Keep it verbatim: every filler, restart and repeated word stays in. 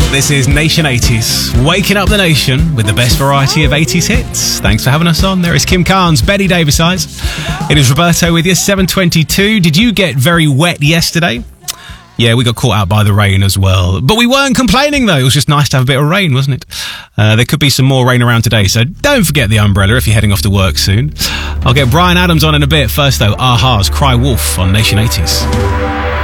This is Nation eighties, waking up the nation with the best variety of eighties hits. Thanks for having us on. There is Kim Carnes, Betty Davis Eyes. It is Roberto with you, seven twenty-two. Did you get very wet yesterday? Yeah, we got caught out by the rain as well. But we weren't complaining, though. It was just nice to have a bit of rain, wasn't it? Uh, there could be some more rain around today, so don't forget the umbrella if you're heading off to work soon. I'll get Bryan Adams on in a bit. First, though, a-ha's Cry Wolf on Nation eighties.